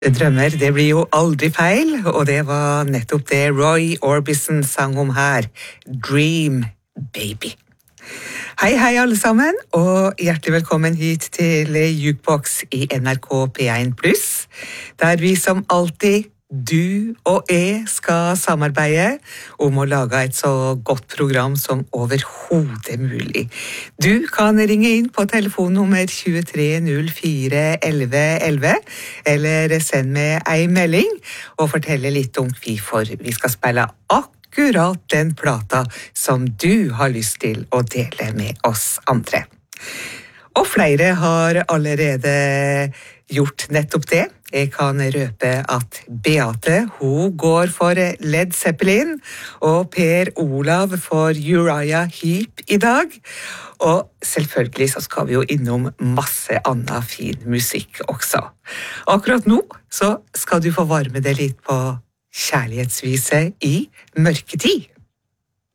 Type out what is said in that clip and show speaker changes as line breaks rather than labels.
Drømmer, det blir jo aldri feil, og det var nettopp det Roy Orbison sang om her. Dream Baby. Hei, hei alle sammen, og hjertelig velkommen hit til Jukebox i NRK P1+, der vi som alltid, du og jeg, skal samarbeide om å lage et så godt program som overhodet mulig. Du kan ringe inn på telefonnummer 2304 11 11, eller send meg en melding og fortelle litt om hvorfor vi skal spille akkurat den plata som du har lyst til å dele med oss andre. Og flere har allerede gjort nettopp det. Jeg kan røpe at Beate, hun går for Led Zeppelin, og Per Olav for Uriah Heep i dag. Og selvfølgelig så skal vi jo innom masse annen fin musikk også. Akkurat nå så skal du få varme deg litt på kjærlighetsvise i mørketid.